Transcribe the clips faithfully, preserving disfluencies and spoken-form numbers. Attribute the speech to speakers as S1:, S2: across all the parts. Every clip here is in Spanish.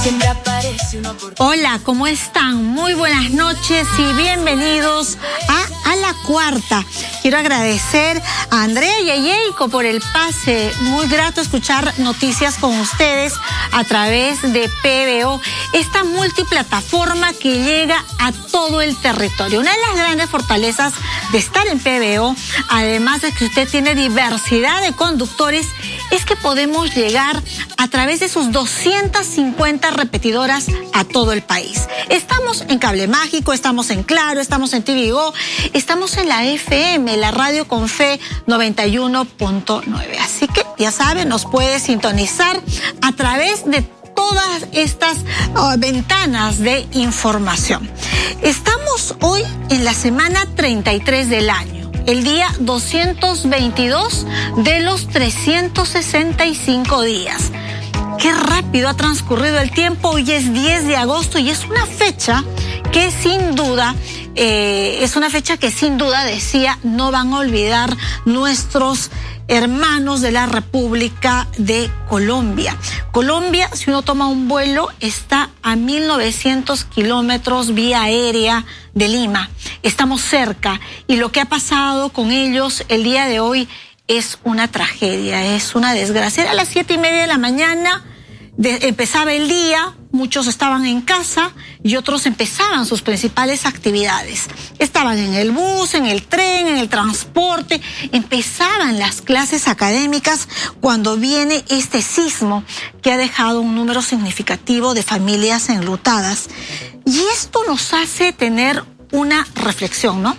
S1: siempre aparece una oportunidad.
S2: Hola, ¿cómo están? Muy buenas noches y bienvenidos a A la Cuarta. Quiero agradecer a Andrea y a Yeiko por el pase. Muy grato escuchar noticias con ustedes a través de P B O, esta multiplataforma que llega a todo el territorio. Una de las grandes fortalezas de estar en P B O, además de que usted tiene diversidad de conductores, es que podemos llegar a través de sus doscientas cincuenta repetidoras a todo el país. Estamos en Cable Mágico, estamos en Claro, estamos en T V Go, estamos en la F M, la radio con fe noventa y uno punto nueve. Así que ya saben, nos puede sintonizar a través de todas estas uh, ventanas de información. Estamos hoy en la semana treinta y tres del año, el día doscientos veintidós de los trescientos sesenta y cinco días. Qué rápido ha transcurrido el tiempo. Hoy es diez de agosto y es una fecha que sin duda, eh, es una fecha que sin duda, decía, no van a olvidar nuestros hermanos de la República de Colombia. Colombia, si uno toma un vuelo, está a mil novecientos kilómetros vía aérea de Lima. Estamos cerca y lo que ha pasado con ellos el día de hoy es una tragedia, es una desgracia. Era a las siete y media de la mañana, de, empezaba el día, muchos estaban en casa y otros empezaban sus principales actividades. Estaban en el bus, en el tren, en el transporte, empezaban las clases académicas cuando viene este sismo que ha dejado un número significativo de familias enlutadas. Y esto nos hace tener una reflexión, ¿no?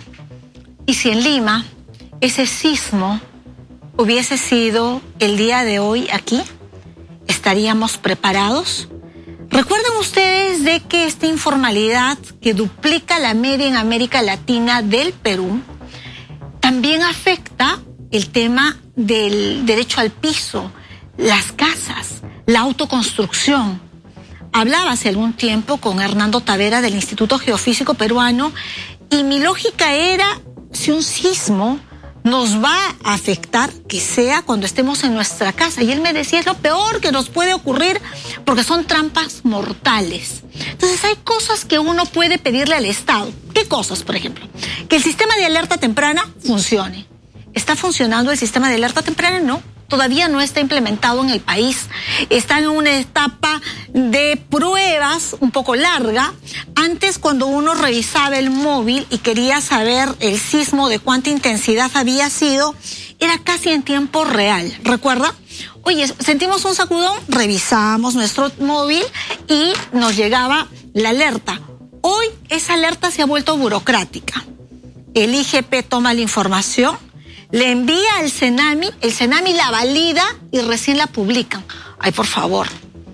S2: Y si en Lima ese sismo hubiese sido el día de hoy aquí, ¿estaríamos preparados? ¿Recuerdan ustedes de que esta informalidad que duplica la media en América Latina del Perú también afecta el tema del derecho al piso, las casas, la autoconstrucción? Hablaba hace algún tiempo con Hernando Tavera del Instituto Geofísico Peruano y mi lógica era, si un sismo nos va a afectar, que sea cuando estemos en nuestra casa. Y él me decía, es lo peor que nos puede ocurrir porque son trampas mortales. Entonces hay cosas que uno puede pedirle al Estado. ¿Qué cosas, por ejemplo? Que el sistema de alerta temprana funcione. ¿Está funcionando el sistema de alerta temprana? No. Todavía no está implementado en el país. Está en una etapa de pruebas un poco larga. Antes, cuando uno revisaba el móvil y quería saber el sismo, de cuánta intensidad había sido, era casi en tiempo real. ¿Recuerda? Oye, sentimos un sacudón, revisamos nuestro móvil y nos llegaba la alerta. Hoy esa alerta se ha vuelto burocrática. El I G P toma la información, le envía al Cenami, el Cenami la valida y recién la publican. Ay, por favor.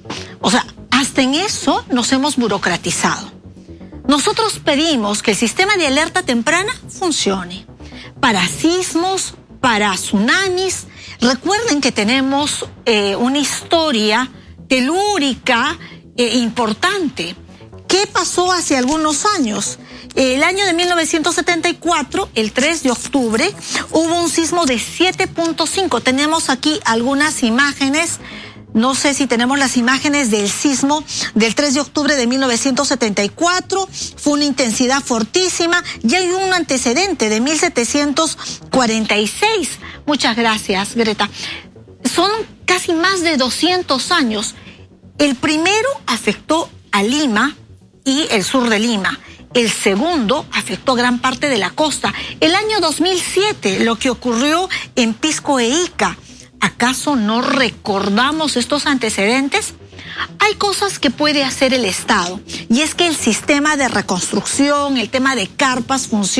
S2: O sea, hasta en eso nos hemos burocratizado. Nosotros pedimos que el sistema de alerta temprana funcione para sismos, para tsunamis. Recuerden que tenemos eh, una historia telúrica eh, importante. ¿Qué pasó hace algunos años? El año de mil novecientos setenta y cuatro, el tres de octubre, hubo un sismo de siete punto cinco. Tenemos aquí algunas imágenes. No sé si tenemos las imágenes del sismo del tres de octubre de mil novecientos setenta y cuatro. Fue una intensidad fortísima. Y hay un antecedente de mil setecientos cuarenta y seis. Muchas gracias, Greta. Son casi más de doscientos años. El primero afectó a Lima y el sur de Lima. El segundo afectó gran parte de la costa. El año dos mil siete, lo que ocurrió en Pisco e Ica. ¿Acaso no recordamos estos antecedentes? Hay cosas que puede hacer el Estado, y es que el sistema de reconstrucción, el tema de carpas funciona.